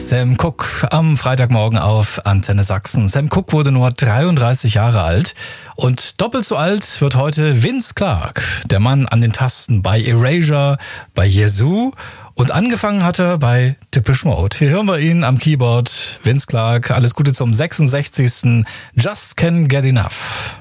Sam Cooke am Freitagmorgen auf Antenne Sachsen. Sam Cooke wurde nur 33 Jahre alt und doppelt so alt wird heute Vince Clarke, der Mann an den Tasten bei Erasure, bei Yazoo und angefangen hat er bei Depeche Mode. Hier hören wir ihn am Keyboard. Vince Clarke, alles Gute zum 66. Just Can't Get Enough.